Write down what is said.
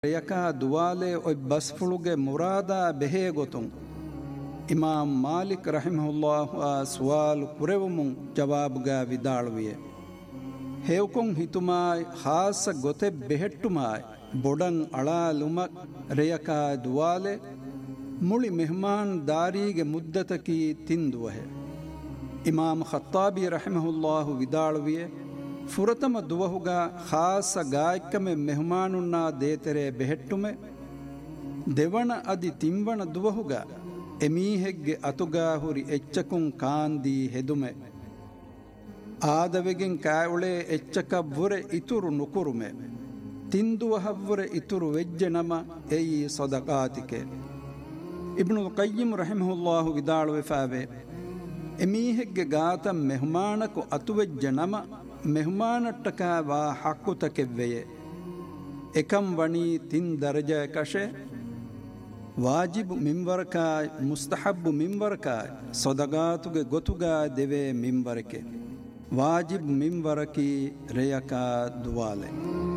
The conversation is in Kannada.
ರೆಯಕ ದುವಾಲೆ ಒಯ್ ಬಸ್ಫುಳುಗೆ ಮುರಾದ ಬೆಹೇ ಗೊತ್ತುಂ ಇಮಾಮ್ ಮಾಲಿಕ್ ರಹಿಮಹುಲ್ಲಾಹ್ ಸುವಾಲು ಕುರೆವುಮುಂ ಜವಾಬುಗ ವಿದಾಳುವಿಯೆ ಹೇವ್ಕೊಂ ಹಿತುಮಾಯ್ ಹಾಸ ಗೊತೆ ಬೆಹೆಟ್ಟುಮಾಯ್ ಬೊಡಂ ಅಳಾಲುಮಕ್ ರೆಯಕ ದುವಾಲೆ ಮುಳಿ ಮೆಹಮಾನ್ ದಾರಿಗೆ ಮುದ್ದತಕಿ ತಿಂದುವಹೆ ಇಮಾಮ್ ಖತ್ತಾಬಿ ರಹಿಮಹುಲ್ಲಾಹು ವಿದಾಳುವಿಯೆ ಫುರತಮ ದುವಹುಗ ಖಾಸ ಗಾಯಕಮೆ ಮೆಹಮಾನುನ್ನ ದೇತೆರೆ ಬೆಹೆಟ್ಟುಮೆ ದೆವಣ ಅದಿ ತಿಂವಣ ದುವಹುಗ ಎಮೀಹೆಗ್ಗೆ ಅತುಗಾ ಹುರಿ ಎಚ್ಚಕುಂ ಕಾಂದಿ ಹೆದುಮೆ ಆದವೆಗೆಂ ಕಾಯುಳೆ ಎಚ್ಚಕವ್ವುರೆ ಇತುರು ನುಕುರುಮೆ ತಿಂದುವಹವ್ವುರೆ ಇತುರು ವೆಜ್ಜೆ ನಮ ಎಯಿ ಸದಕಾತಿಕೆ ಇಬ್ನುಲ್ ಕಯ್ಯಿಮ್ ರಹಿಮಹುಲ್ಲಾಹು ವಿದಾಳುವೆ ಫಾವೆ ಎಮೀಹೆಗ್ಗೆ ಗಾತ ಮೆಹಮಾನಕು ಅತುವೆಜ್ಜೆ ನಮ ಮೆಹಮಾನಟ್ಟಕ ವಾ ಹಕ್ಕುತಕೆವ್ವೆಯೆ ಎಕಂ ವಣಿ ತಿನ್ ದರ್ಜೆ ಕಶೆ ವಾಜಿಬ್ ಮಿಂವರಕಾಯ್ ಮುಸ್ತಹಬ್ಬು ಮಿಂವರಕಾಯ್ ಸೊದಗಾತುಗೆ ಗೊತುಗಾ ದೆವೆ ಮಿಂವರಕೆ ವಾಜಿಬ್ ಮಿಂವರಕಿ ರೆಯಕ ದುವಾಲೆ